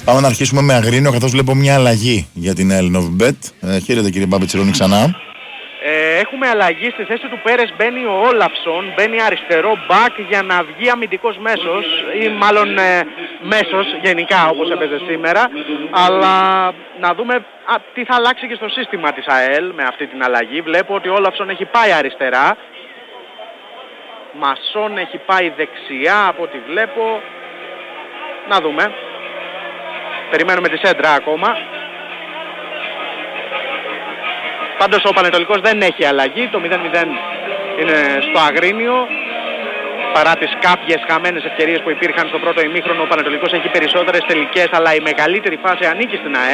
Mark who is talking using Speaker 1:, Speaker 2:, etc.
Speaker 1: Πάμε να αρχίσουμε με Αγρίνιο, καθώς βλέπω μια αλλαγή για την Ελληνοβιμπέτ. Χαίρετε κύριε Μπαμπετσιρόνη ξανά.
Speaker 2: Έχουμε αλλαγή στη θέση του Πέρες, μπαίνει ο Όλαυσον, μπαίνει αριστερό μπακ για να βγει αμυντικός μέσος ή μάλλον μέσος γενικά όπως έπαιζε σήμερα, αλλά να δούμε τι θα αλλάξει και στο σύστημα της ΑΕΛ με αυτή την αλλαγή. Βλέπω ότι ο Όλαυσον έχει πάει αριστερά, Μασόν έχει πάει δεξιά από ό,τι βλέπω. Να δούμε, περιμένουμε τη σέντρα ακόμα. Πάντως ο Πανετολικός δεν έχει αλλαγή, το 0-0 είναι στο Αγρίνιο. Παρά τις κάποιες χαμένες ευκαιρίες που υπήρχαν στο πρώτο ημίχρονο, ο Πανετολικός έχει περισσότερες τελικές, αλλά η μεγαλύτερη φάση ανήκει στην ΑΕΛ.